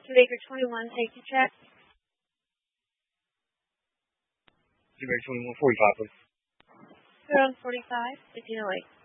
Studebaker 21, safety check. Studebaker 21, 45, please. Clear on 45, 1508.